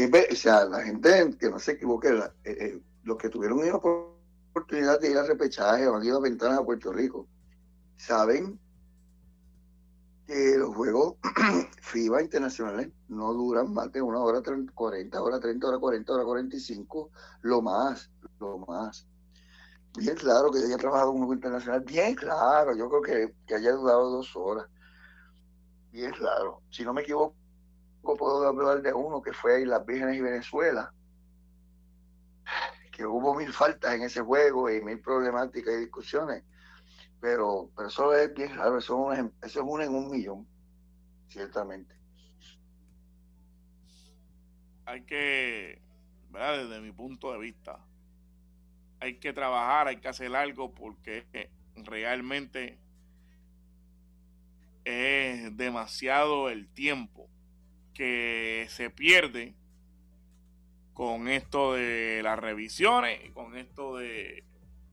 o sea, la gente que no se equivoque, los que tuvieron una oportunidad de ir al repechaje o han ido a ventanas a Puerto Rico, saben que los juegos FIBA internacionales no duran más de 1 hora 40 horas, 30 horas, 40 horas, 45, lo más. Bien claro que haya trabajado en un juego internacional, bien claro, yo creo que haya durado 2 horas, bien claro. Si no me equivoco, puedo hablar de uno que fue Islas Vírgenes y Venezuela, que hubo 1000 faltas en ese juego y 1000 problemáticas y discusiones, pero eso es bien claro, eso es una en 1,000,000, ciertamente. Hay que, ¿verdad? Desde mi punto de vista, hay que trabajar, hay que hacer algo porque realmente es demasiado el tiempo que se pierde con esto de las revisiones y con esto de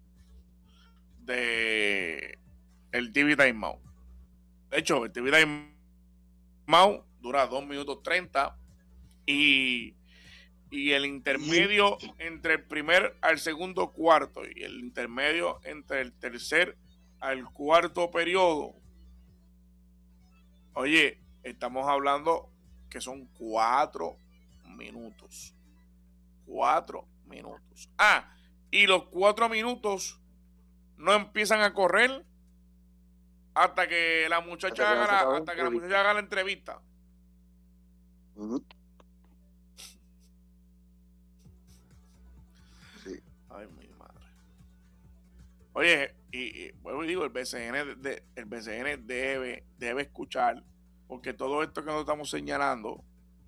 el TV Timeout. De hecho, el TV Timeout dura 2 minutos 30 y el intermedio entre el primer al segundo cuarto y el intermedio entre el tercer al cuarto periodo, oye, estamos hablando que son 4 minutos. 4 minutos. Y los 4 minutos no empiezan a correr hasta que la muchacha haga la entrevista. Uh-huh. Sí. Ay, mi madre. Oye, y vuelvo y digo, el BCN debe escuchar, porque todo esto que nos estamos señalando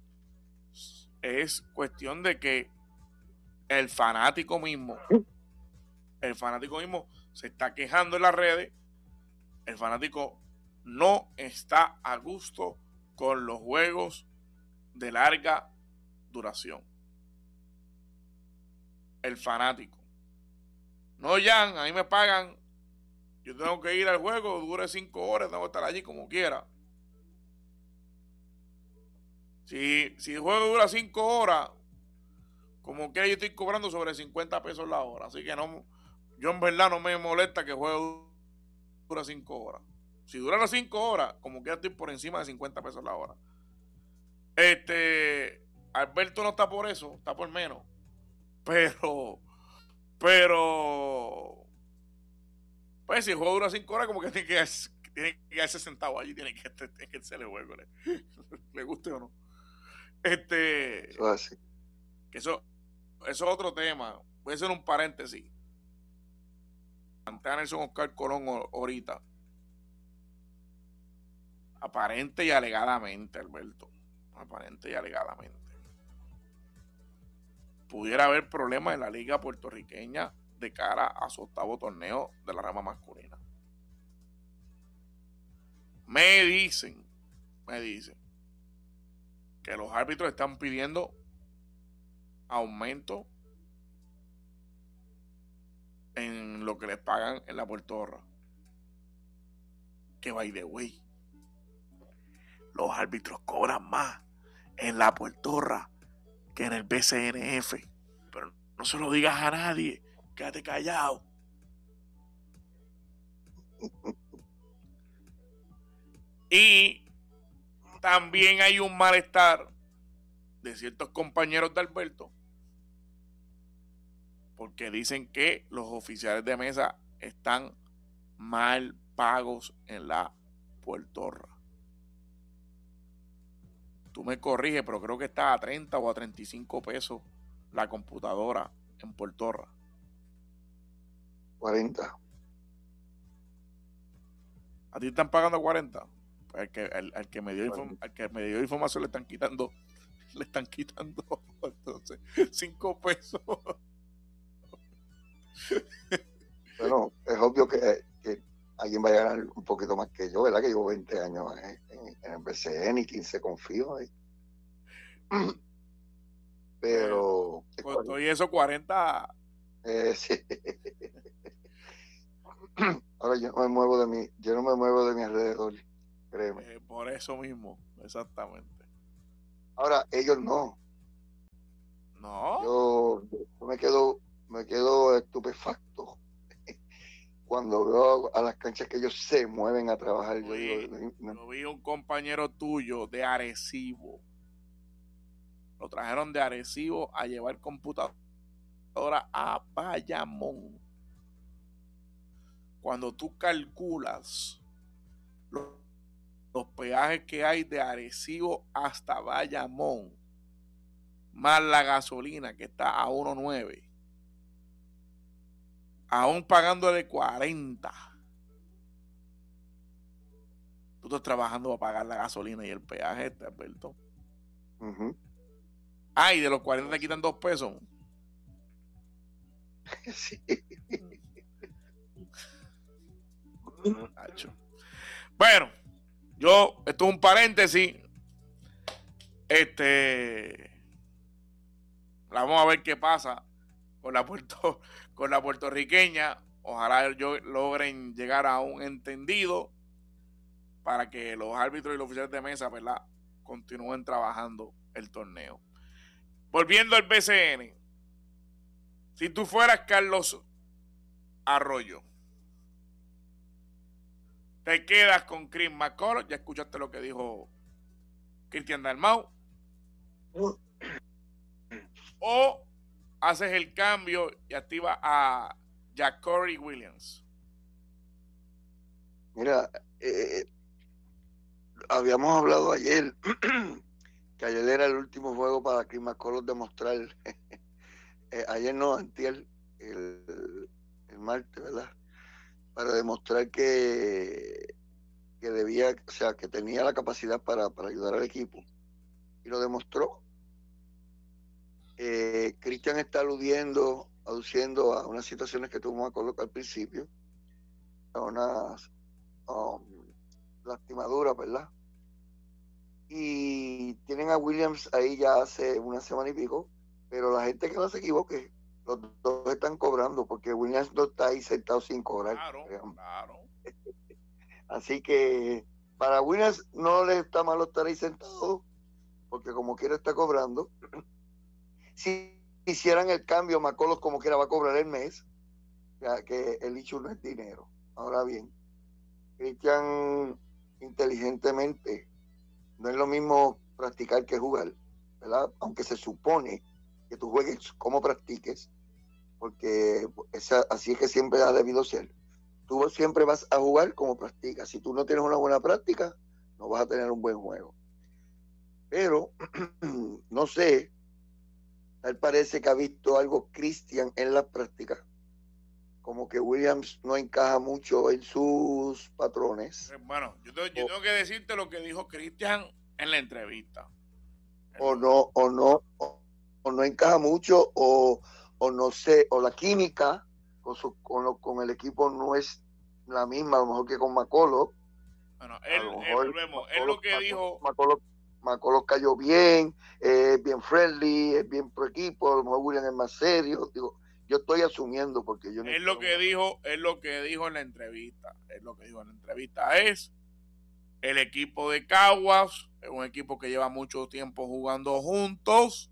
es cuestión de que el fanático mismo se está quejando en las redes. El fanático no está a gusto con los juegos de larga duración. El fanático. No, Jan, a mí me pagan. Yo tengo que ir al juego, dure 5 horas, tengo que estar allí como quiera. Si el juego dura 5 horas, como quiera yo estoy cobrando sobre 50 pesos la hora. Así que no, yo en verdad no me molesta que el juego dura 5 horas. Si dura las 5 horas, como quiera estoy por encima de 50 pesos la hora. Alberto no está por eso, está por menos. Pero pues si el juego dura 5 horas, como que tiene que quedarse sentado allí, tiene que hacerle juego, le guste o no. Eso es así. Que eso es otro tema. Voy a hacer un paréntesis. Ante a Nelson Oscar Colón ahorita. Aparente y alegadamente, Alberto. Aparente y alegadamente. Pudiera haber problemas en la liga puertorriqueña de cara a su 8º torneo de la rama masculina. Me dicen que los árbitros están pidiendo aumento en lo que les pagan en la Puertorra. Que by the way, los árbitros cobran más en la Puertorra que en el BCNF. Pero no se lo digas a nadie, quédate callado. Y también hay un malestar de ciertos compañeros de Alberto porque dicen que los oficiales de mesa están mal pagos en la Puertorra. Tú me corriges, pero creo que está a 30 o a 35 pesos la computadora en Puertorra. 40. ¿A ti están pagando 40? Pues al que me dio información le están quitando entonces 5 pesos. Bueno, es obvio que alguien va a ganar un poquito más que yo, ¿verdad? Que llevo 20 años en el BCN y 15 confío ahí. Pero costó y eso 40. Sí. Ahora yo no me muevo de mi alrededor, créeme. Por eso mismo, exactamente. Ahora ellos no. me quedo estupefacto cuando veo a las canchas que ellos se mueven a trabajar. Yo vi un compañero tuyo de Arecibo. Lo trajeron de Arecibo a llevar computadora a Bayamón. Cuando tú calculas los peajes que hay de Arecibo hasta Bayamón, más la gasolina que está a 1.9, aún pagándole 40, tú estás trabajando para pagar la gasolina y el peaje, Alberto. Y de los 40 te quitan 2 pesos. Sí. Bueno, esto es un paréntesis. Vamos a ver qué pasa con la puertorriqueña. Ojalá ellos logren llegar a un entendido para que los árbitros y los oficiales de mesa, ¿verdad?, continúen trabajando el torneo. Volviendo al BCN, si tú fueras Carlos Arroyo, te quedas con Chris McCullough. Ya escuchaste lo que dijo Cristian Dalmau. O haces el cambio y activas a Ja'Cory Williams. Mira, habíamos hablado ayer que ayer era el último juego para Chris McCullough demostrar. Ayer no, antier, el martes, ¿verdad? Para demostrar que debía, o sea, que tenía la capacidad para ayudar al equipo. Y lo demostró. Cristian está aduciendo a unas situaciones que tuvo McCullough al principio, a unas lastimaduras, ¿verdad? Y tienen a Williams ahí ya hace una semana y pico, pero la gente que no se equivoque, los dos están cobrando, porque Williams no está ahí sentado sin cobrar. Claro. Así que para Williams no le está malo estar ahí sentado, porque como quiera está cobrando. Si hicieran el cambio, McCullough como quiera va a cobrar el mes, ya que el issue no es dinero. Ahora bien, Cristian inteligentemente, no es lo mismo practicar que jugar, ¿verdad? Aunque se supone que tú juegues como practiques, porque así es que siempre ha debido ser. Tú siempre vas a jugar como practicas. Si tú no tienes una buena práctica, no vas a tener un buen juego. Pero, no sé, tal parece que ha visto algo Cristian en la práctica, como que Williams no encaja mucho en sus patrones. Bueno, yo tengo que decirte lo que dijo Cristian en la entrevista. O no encaja mucho, o no sé, o la química con el equipo no es la misma, a lo mejor que con McCullough. Bueno, él lo que dijo. McCullough cayó bien, es bien friendly, es bien pro equipo, a lo mejor William es más serio. Digo, yo estoy asumiendo porque yo no. Es lo que dijo en la entrevista. Es el equipo de Caguas, es un equipo que lleva mucho tiempo jugando juntos.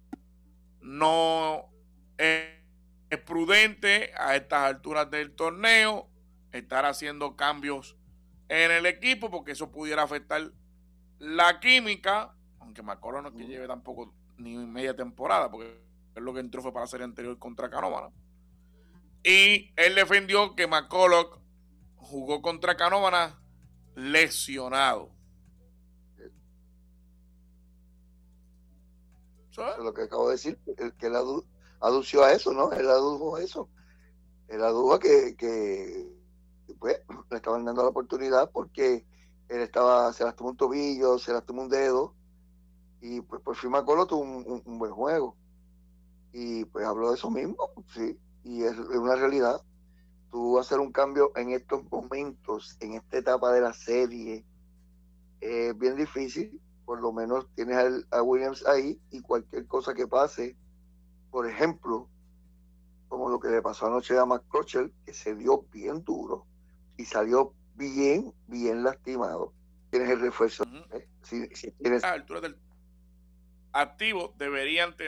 No es prudente a estas alturas del torneo estar haciendo cambios en el equipo, porque eso pudiera afectar la química, aunque McCullough no es que lleve tampoco ni media temporada, porque es lo que entró fue para la serie anterior contra Canóvana. Y él defendió que McCullough jugó contra Canóvana lesionado. Eso es lo que acabo de decir, que él adució a eso, ¿no? Él adujo a eso. Él adujo que pues, le estaban dando la oportunidad porque él se lastimó un tobillo, se lastimó un dedo, y pues por fin McCullough tuvo un buen juego. Y pues habló de eso mismo, sí, y es una realidad. Tú hacer un cambio en estos momentos, en esta etapa de la serie, es bien difícil. Por lo menos tienes a Williams ahí, y cualquier cosa que pase, por ejemplo, como lo que le pasó anoche a McCutcheon, que se dio bien duro y salió bien lastimado. Tienes el refuerzo. A la altura del activo deberían tener